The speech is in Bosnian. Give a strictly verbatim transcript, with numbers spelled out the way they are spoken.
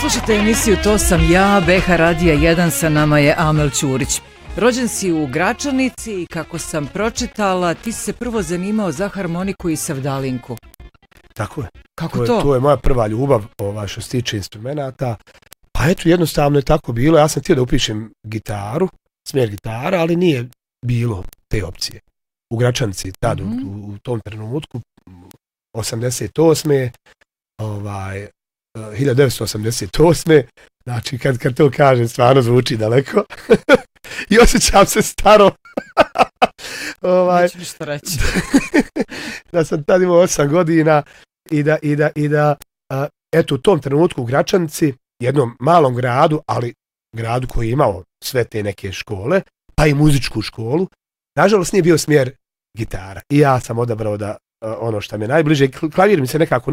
Slušajte emisiju To sam ja, B H Radija jedan, sa nama je Amel Ćurić. Rođen si u Gračanici i kako sam pročitala, ti si se prvo zanimao za harmoniku i savdalinku. Tako je. Kako to? To? Je, to je moja prva ljubav ovaj, što se tiče instrumenta. Pa eto, jednostavno je tako bilo. Ja sam htio da upišem gitaru, smjer gitara, ali nije bilo te opcije. U Gračanici, tad, mm-hmm. u, u tom trenutku, osamdeset osme ovaj, hiljadu devetsto osamdeset osme Znači, kad, kad to kažem, stvarno zvuči daleko. I osjećam se staro. ovaj, Neću ništa reći. Da sam tad imao osam godina i da, i da, i da a, eto, u tom trenutku u Gračanici, jednom malom gradu, ali gradu koji je imao sve te neke škole, pa i muzičku školu, nažalost nije bio smjer gitara. I ja sam odabrao da a, ono što mi je najbliže, klavir mi se nekako